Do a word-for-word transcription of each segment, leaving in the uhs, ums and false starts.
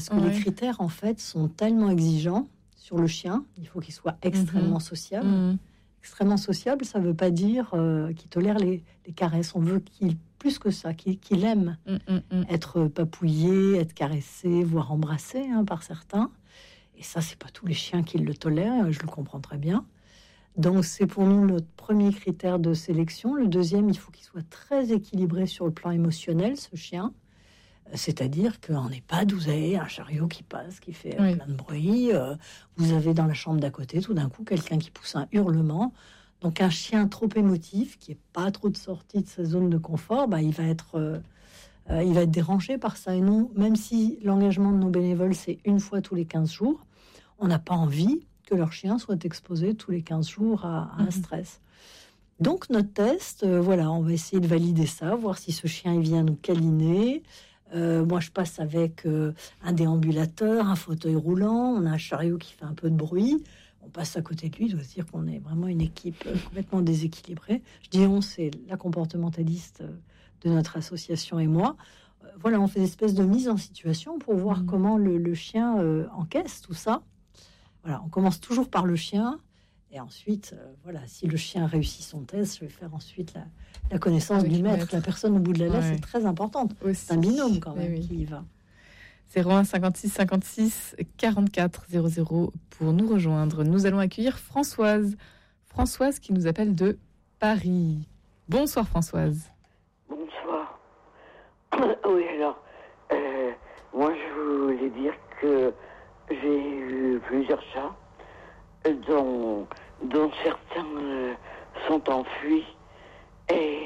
Parce que ouais. les critères, en fait, sont tellement exigeants sur le chien. Il faut qu'il soit extrêmement mmh. sociable. Mmh. Extrêmement sociable, ça ne veut pas dire euh, qu'il tolère les, les caresses. On veut qu'il, plus que ça, qu'il, qu'il aime mmh, mmh. être papouillé, être caressé, voire embrassé hein, par certains. Et ça, c'est pas tous les chiens qui le tolèrent, je le comprends très bien. Donc, c'est pour nous notre premier critère de sélection. Le deuxième, il faut qu'il soit très équilibré sur le plan émotionnel, ce chien. C'est-à-dire qu'en EHPAD, vous avez un chariot qui passe, qui fait oui. plein de bruit. Euh, vous avez dans la chambre d'à côté, tout d'un coup, quelqu'un qui pousse un hurlement. Donc, un chien trop émotif, qui n'est pas trop de sortie de sa zone de confort, bah, il va être, euh, euh, il va être dérangé par ça. Et nous, même si l'engagement de nos bénévoles, c'est une fois tous les quinze jours, on n'a pas envie que leur chien soit exposé tous les quinze jours à, à un stress. Donc, notre test, euh, voilà, on va essayer de valider ça, voir si ce chien il vient nous câliner. Euh, moi, je passe avec euh, un déambulateur, un fauteuil roulant, on a un chariot qui fait un peu de bruit. On passe à côté de lui, il doit se dire qu'on est vraiment une équipe euh, complètement déséquilibrée. Je dis on, c'est la comportementaliste euh, de notre association et moi. Euh, voilà, on fait une espèce de mise en situation pour voir mmh. comment le, le chien euh, encaisse tout ça. Voilà, on commence toujours par le chien. Et ensuite, euh, voilà, si le chien réussit son test, je vais faire ensuite la, la connaissance Avec du maître. maître. La personne au bout de la laisse ouais. est très importante. Aussi. C'est un binôme quand même oui. qui y va. zéro un cinquante-six cinquante-six quarante-quatre zéro zéro pour nous rejoindre. Nous allons accueillir Françoise. Françoise qui nous appelle de Paris. Bonsoir Françoise. Bonsoir. Oui, alors, euh, moi je voulais dire que j'ai eu plusieurs chats. Dont, dont certains euh, sont enfuis et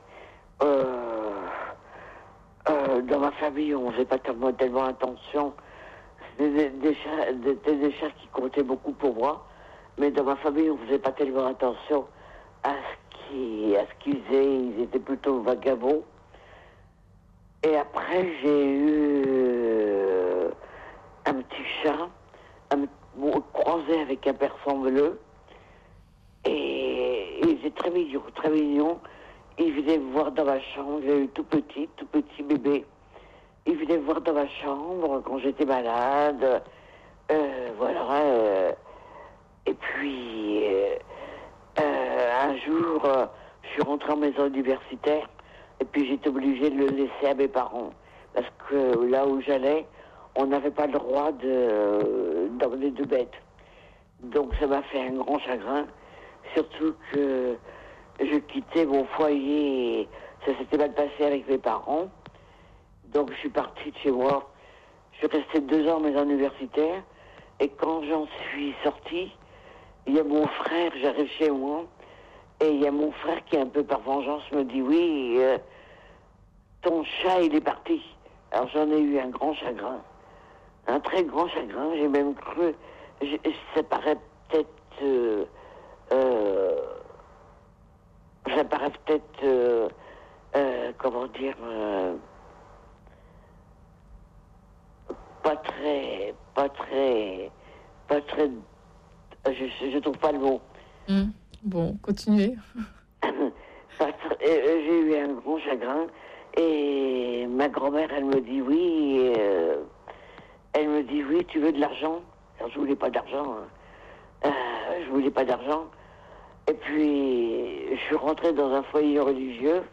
euh, euh, dans ma famille on faisait pas tellement, tellement attention. C'était des, des, chats, des, des chats qui comptaient beaucoup pour moi, mais dans ma famille on faisait pas tellement attention à ce qu'ils, à ce qu'ils faisaient. Ils étaient plutôt vagabonds. Et après j'ai eu euh, un petit chat, un croisé avec un persan bleu et il était très mignon, très mignon. Il venait me voir dans ma chambre, j'ai eu tout petit, tout petit bébé. Il venait me voir dans ma chambre quand j'étais malade, euh, voilà. Euh, et puis euh, euh, un jour, euh, je suis rentré en maison universitaire et puis j'étais obligé de le laisser à mes parents parce que là où j'allais, on n'avait pas le droit de, d'emmener de bêtes. Donc ça m'a fait un grand chagrin, surtout que je quittais mon foyer, et ça s'était mal passé avec mes parents. Donc je suis partie de chez moi. Je suis restée deux ans en maison universitaire, et quand j'en suis sortie, il y a mon frère, j'arrive chez moi, et il y a mon frère qui, un peu par vengeance, me dit « Oui, euh, ton chat, il est parti. » Alors j'en ai eu un grand chagrin. Un très grand chagrin, j'ai même cru, je, ça paraît peut-être, euh, euh, ça paraît peut-être, euh, euh, comment dire, euh, pas très, pas très, pas très, je, je trouve pas le mot. Mmh. Bon, continuez. Pas très, euh, j'ai eu un grand chagrin et ma grand-mère, elle me dit oui. Euh, Elle me dit, oui, tu veux de l'argent? Alors, je voulais pas d'argent. Hein. Euh, je voulais pas d'argent. Et puis, je suis rentré dans un foyer religieux.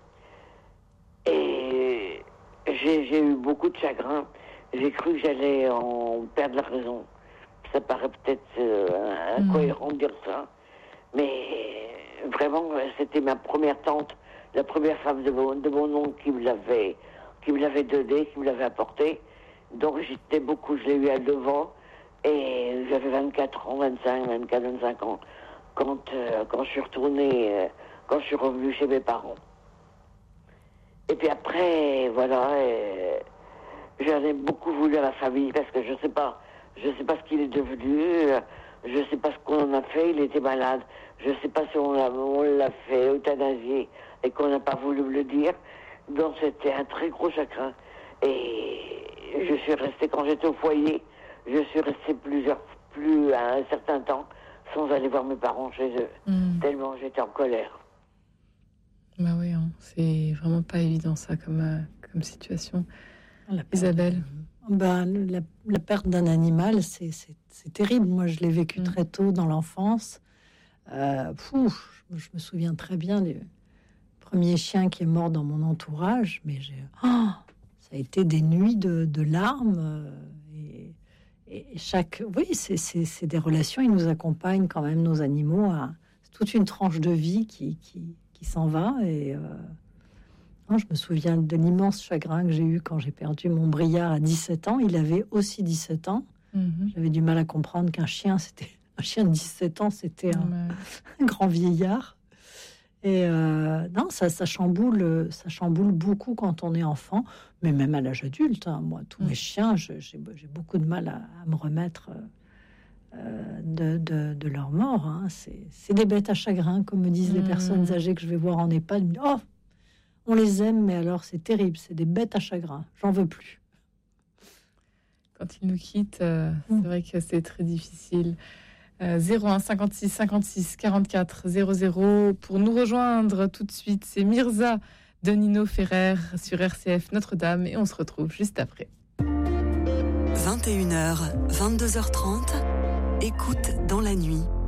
Et j'ai, j'ai eu beaucoup de chagrin. J'ai cru que j'allais en perdre la raison. Ça paraît peut-être euh, incohérent de dire ça. Mais vraiment, c'était ma première tante, la première femme de mon, de mon oncle qui me l'avait, qui me l'avait donné, qui me l'avait apporté. Donc j'étais beaucoup, je l'ai eu à neuf ans et j'avais vingt-quatre ans, vingt-cinq, vingt-quatre, vingt-cinq ans quand, euh, quand je suis retourné, euh, quand je suis revenu chez mes parents. Et puis après, voilà, euh, j'en ai beaucoup voulu à la famille parce que je sais pas, je sais pas ce qu'il est devenu, euh, je sais pas ce qu'on en a fait, il était malade, je sais pas si on l'a, on l'a fait euthanasier et qu'on n'a pas voulu me le dire. Donc c'était un très gros chagrin. Et je suis restée, quand j'étais au foyer, je suis restée plusieurs, plus à un certain temps sans aller voir mes parents chez eux, mmh. tellement j'étais en colère. Bah oui, hein, c'est vraiment pas évident ça comme, euh, comme situation. Isabelle. Ben, la, la perte d'un animal, c'est, c'est, c'est terrible. Moi, je l'ai vécu mmh. très tôt dans l'enfance. Euh, pouf, je, je me souviens très bien du premier chien qui est mort dans mon entourage, mais j'ai, oh, ça a été des nuits de, de larmes. Euh, et, et chaque, oui, c'est, c'est, c'est des relations. Ils nous accompagnent quand même, nos animaux. À, c'est toute une tranche de vie qui, qui, qui s'en va. Et euh, oh, je me souviens de l'immense chagrin que j'ai eu quand j'ai perdu mon Briard à dix-sept ans. Il avait aussi dix-sept ans. Mm-hmm. J'avais du mal à comprendre qu'un chien, c'était un chien de dix-sept ans, c'était un, ouais. un grand vieillard. Et euh, non, ça, ça chamboule, ça chamboule beaucoup quand on est enfant, mais même à l'âge adulte. Hein. Moi, tous mm. mes chiens, je, j'ai, j'ai beaucoup de mal à, à me remettre euh, de, de, de leur mort. Hein. C'est, c'est des bêtes à chagrin, comme me disent mm. les personnes âgées que je vais voir en EHPAD. Oh, on les aime, mais alors c'est terrible, c'est des bêtes à chagrin. J'en veux plus. Quand ils nous quittent, euh, mm. c'est vrai que c'est très difficile. Euh, zéro un cinquante-six cinquante-six quarante-quatre zéro zéro pour nous rejoindre tout de suite. C'est Mirza de Nino Ferrer sur R C F Notre-Dame et on se retrouve juste après. vingt et une heures, vingt-deux heures trente, écoute dans la nuit.